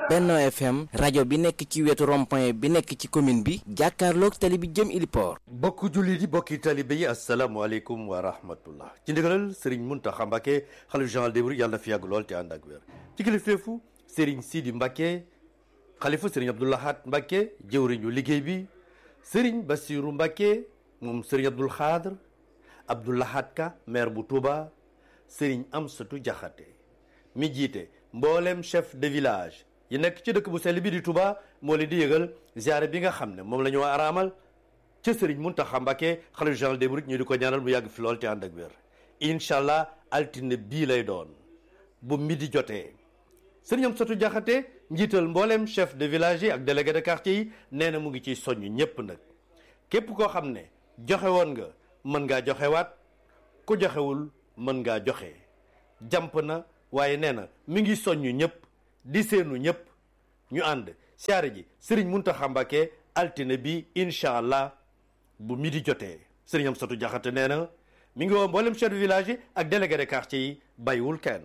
Benno FM rajo bi nekk ci wetu rond-point bi nekk ci commune bi jàkkaarloog tali bi jëm Iliport. bokku jullit yi bokki talibe yi asalaamaaleykum wa rahmatullah ci ndigalal Serigne Mountakha Mbacké xalifa général des mourides yàlla na fi yàgg lool te ànd ak wér ci kilifteefu Serigne Sidi Mbacké xalifa Serigne Abdou Lahad Mbacké jëwriñu liggéey bi Serigne Bassirou Mbacké moom Serigne Abdoul Khadr Abdou Lahad Ka maire bu Touba Serigne Amsatou Diakhaté mi jiite mboolem chef de village yi nekk ci dëkk bu sell bi di Touba moo leen di yëgal ziare bi nga xam ne moom la ñu araamal ca Serigne Mountakha Mbacké xalifa général des mourides ñu di ko ñaanal mu yàgg fi lool te ànd ak wér incha allah altine bii lay doon bu midi jotee Serigne Amsatou Diakhaté njiital mboolem chef de village yi ak délégué de quartier yi nee na mu ngi ciy soññ ñépp nag képp koo xam ne joxe woon nga mën ngaa joxewaat ku joxewul mën ngaa joxe jàmp na waaye nee na mi ngi soññ ñëpp di seenu ñëpp ñu ànd siyaare ji Serigne Mountakha Mbacké altine bi incha allah bu midi jotee Serigne Amsatou Diakhaté nee na mi ngi woo mboolem chef de village yi ak délégué de quartier yi bàyyiwul kenn.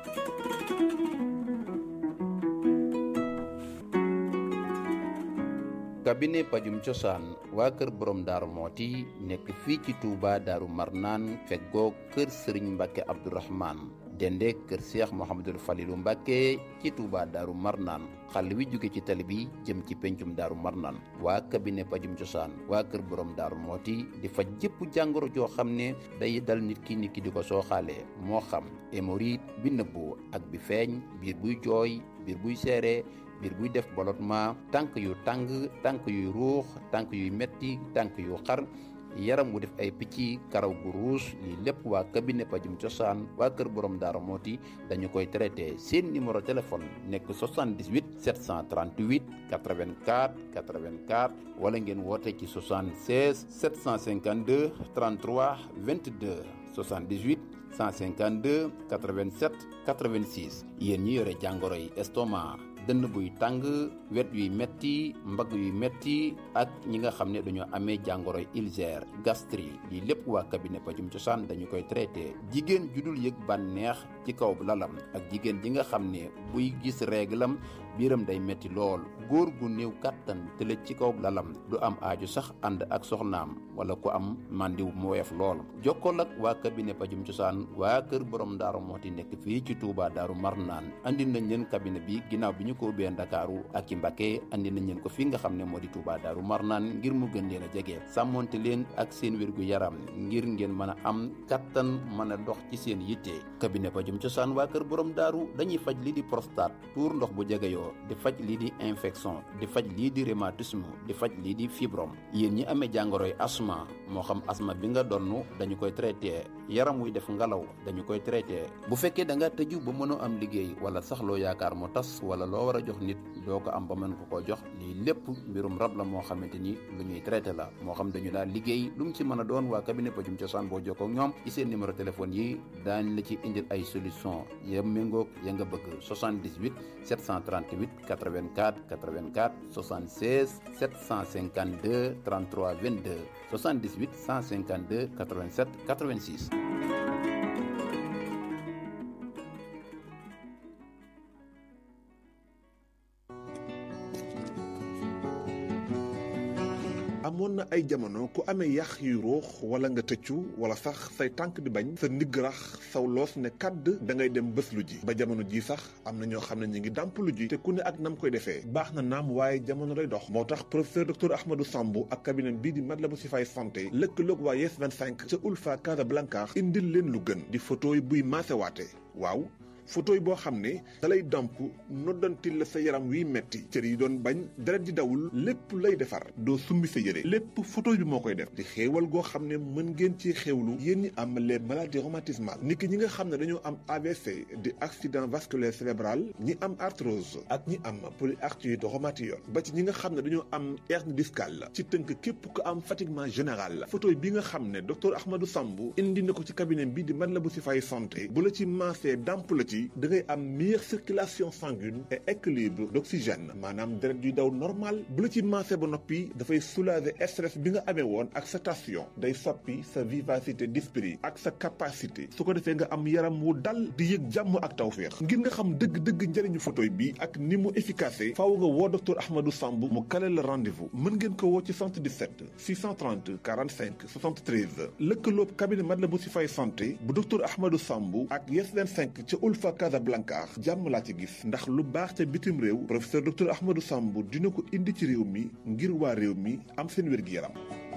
cabinet pajum cosaan waa kër borom daaru mooti nekk fii ci Touba daaru marnaan feggoo kër Serigne Mbacké Abdourahmane dende kër Cheikh Mouhamadul Falilou Mbacké ci Touba daaru marnaan xàll wi jóge ci tali bi jëm ci pencum daaru marnaan waa cabinet pajum cosaan waa kër borom daaru mooti di faj jëpp jàngoro joo xam ne day dal nit ki di ko sooxaalee moo xam hémorroïde bi nëbbu ak bi feeñ biir buy jooy biir buy seere biir buy def ballottement tànk yu tàng tànk yuy ruux tànk yuy metti tànk yu xar yaram wu def ay picc karaw gu ruus lii lépp waa cabinet pajum cosaan waa kër borom daara mooti dañu koy traité seen numéro téléphone nekk 78 738 84 84 wala ngeen woote ci 76 752 33 22 78 152 87 86 yéen ñi yore jàngoro yi estomac dënn buy tàng wet yuy metti mbagg yuy metti ak ñi nga xam ne dañoo amee jàngoroy ulcère gastrique lii lépp waa cabinet pajum cosaan dañu koy traité jigéen judul yëg bànneex ci kaw lalam ak jigéen ji nga xam ne buy gis réglam biiram day metti lool góor gu néew kàttan tëlëj ci kaw lalam du am aaju sax ànd ak soxnaam wala ku am màndiw mu woyof lool jokkool ak waa cabinet pajum cosaan waa kër borom daaru mooti nekk fii ci Touba daaru marnaan andi nañ leen cabinet bi ginnaaw bi ñu ko ubbee Ndakaaru ak ci Mbacké andi nañ leen ko fi nga xam ne moo di Touba daaru marnaan ngir mu gën leen a jege sàmmonte leen ak seen wérgu yaram ngir ngeen mën a am kattan mën a dox ci seen yitte cabinet pajum cosaan waa kër borom daaru dañuy faj lii di prostate tuur ndox bu jegeyoo di faj lii di infection di faj lii di rhumatisme di faj lii di fibrome yéen ñi amee jàngoroy asma moo xam asma bi nga donn dañu koy traité yaram wuy def ngalaw dañu koy traité bu fekkee da nga tëju ba mënoo am liggéey wala sax loo yaakaar mu tas wala loo war a jox nit doo ko am ba mën ko koo jox lii lépp mbirum rab la moo xamante ni lu ñuy traité la moo xam dañu daal liggéey lu mu ci mën a doon waa cabinet pajum cosaan boo jokkoo ak ñoom ci seen numéro téléphone yi daañ la ci indil ay solution ya méngoog ya nga bëgg 78 738 84 84 76 752 33 22 78 152 87 86. amoon na ay jamono ku amee yax yu ruux wala nga tëccu wala sax say tànk di bañ sa ndigg rax saw loos ne kàdd da ngay dem bés lu ji ba jamono ji sax am na ñoo xam ne ñu ngi dàmp lu ji te ku ne ak nam koy defee baax na naam waaye jamono day dox moo tax professeur docteur Ahmadou Sambou ak cabinet bii di Matlaboul Chifaay santé lëkkaloog waa Yes 25 ca Ulfa Casablanca indil leen lu gën di photo yi buy maasewaate waaw photo yi boo xam ne da lay damp noddantil la sa yaram wiy metti cër yi doon bañ deret di dawul lépp lay defar doo summi sa yére lépp photo bi moo koy def di xéewal goo xam ne mën ngeen ci xéewlu yéen ñi am les maladies rhumatismales niki ñi nga xam ne dañoo am AVC di accident vasculaire cérébral ñi am arthrose ak ñi am polyarthrite rhumatoïde ba ci ñi nga xam ne dañoo am hernie discale ci tënk képp ko am fatiguement général la photo bi nga xam ne docteur Ahmadou Sambou indi na ko ci cabinet bi di Matlaboul Chifaay santé bu la ci maasee damp la bët yi da ngay am meilleure circulation sanguine et équilibre d'oxygène maanaam deret yuy daw normal. bu la ci maase ba noppi dafay soulager stress bi nga amee woon ak sa tension day soppi sa vivacité d'esprit ak sa capacité su ko defee nga am yaram wu dal di yëg jàmm ak tawféex. ngir nga xam dëgg-dëgg njëriñu photoy bi ak ni mu efficace faaw nga woo docteur Ahmadou Samb mu kale la rendez-vous. mën ngeen ko woo ci 77 630 45 73 lëkkaloob cabinet Matlaboul Chifaay santé bu docteur Ahmadou Samb ak Yes 25 ca Ulfa Casablanca jàmm laa ci gis ndax lu baax ca bitim réew professeur docteur Ahmadou Samb dina ko indi ci réew mi ngir waa réew mi am seen wér-gi-yaram.